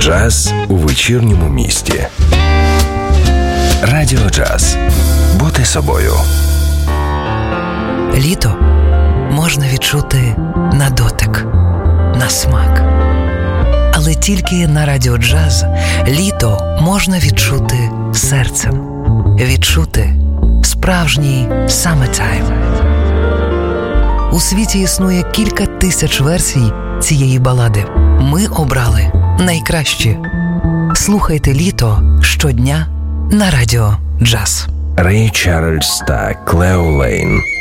Джаз у вечірньому місті. Радіо Джаз. Бути собою. Літо можна відчути на дотик, на смак. Але тільки на Радіо Джаз літо можна відчути серцем. Відчути справжній summertime. У світі існує кілька тисяч версій цієї балади. Ми обрали найкращі. Слухайте літо щодня на Радіо Джаз. Рей Чарльз та Клео Лейн.